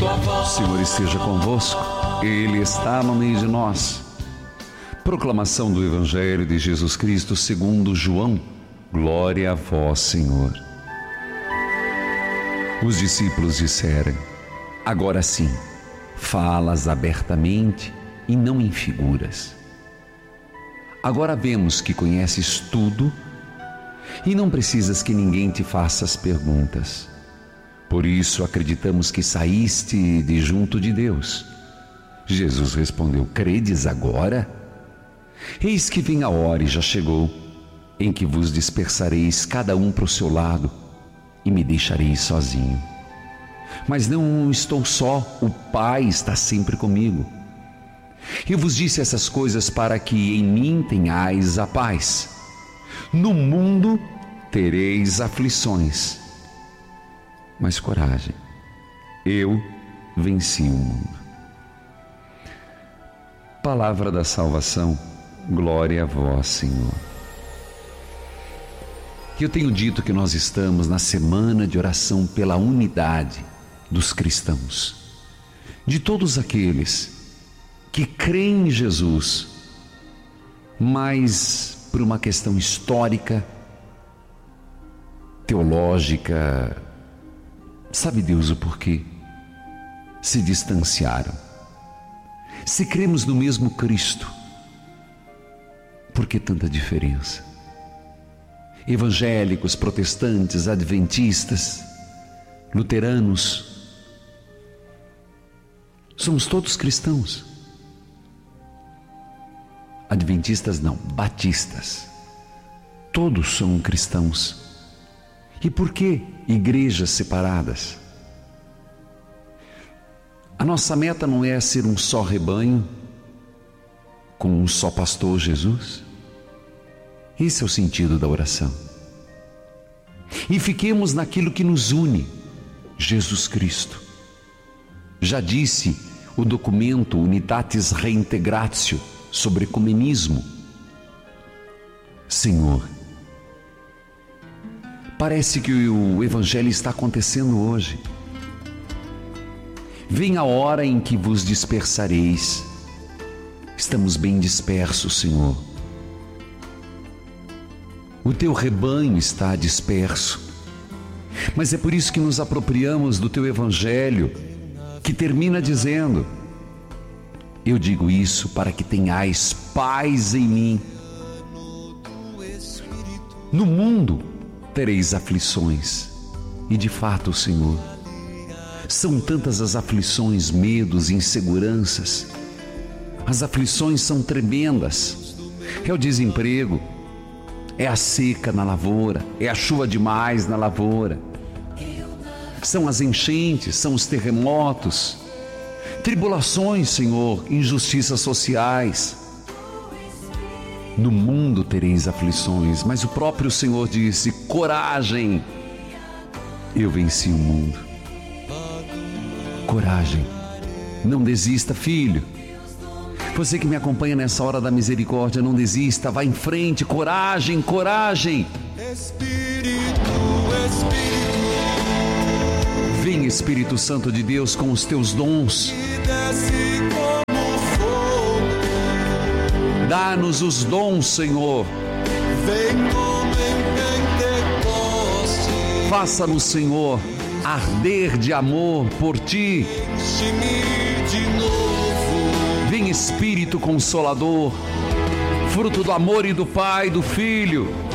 O Senhor esteja convosco, Ele está no meio de nós. Proclamação do Evangelho de Jesus Cristo segundo João. Glória a vós, Senhor. Os discípulos disseram: agora sim, falas abertamente e não em figuras. Agora vemos que conheces tudo e não precisas que ninguém te faça as perguntas. Por isso acreditamos que saíste de junto de Deus. Jesus respondeu: credes agora? Eis que vem a hora e já chegou, em que vos dispersareis cada um para o seu lado e me deixareis sozinho. Mas não estou só, o Pai está sempre comigo. Eu vos disse essas coisas para que em mim tenhais a paz. No mundo tereis aflições, mas coragem, eu venci o mundo. Palavra da salvação, glória a vós, Senhor. Eu tenho dito que nós estamos na semana de oração pela unidade dos cristãos, de todos aqueles que creem em Jesus, mas por uma questão histórica, teológica, sabe Deus o porquê, se distanciaram. Se cremos no mesmo Cristo, por que tanta diferença? Evangélicos, protestantes, adventistas, luteranos, somos todos cristãos. Adventistas não, batistas, todos são cristãos. E por que igrejas separadas? A nossa meta não é ser um só rebanho, com um só pastor Jesus? Esse é o sentido da oração. E fiquemos naquilo que nos une, Jesus Cristo. Já disse o documento Unitatis Reintegratio sobre ecumenismo. Senhor, parece que o Evangelho está acontecendo hoje. Vem a hora em que vos dispersareis. Estamos bem dispersos, Senhor. O teu rebanho está disperso. Mas é por isso que nos apropriamos do teu Evangelho, que termina dizendo: eu digo isso para que tenhais paz em mim. No mundo tereis aflições. E de fato, Senhor, são tantas as aflições, medos, inseguranças. As aflições são tremendas. É o desemprego, é a seca na lavoura, é a chuva demais na lavoura, são as enchentes, são os terremotos, tribulações, Senhor, injustiças sociais. No mundo tereis aflições, mas o próprio Senhor disse: coragem, eu venci o mundo. Coragem, não desista, filho. Você que me acompanha nessa hora da misericórdia, não desista, vá em frente, coragem, coragem. Vem, Espírito Santo de Deus, com os teus dons. Dá-nos os dons, Senhor. Faça-nos, Senhor, arder de amor por Ti. Vem, Espírito Consolador, fruto do amor e do Pai e do Filho.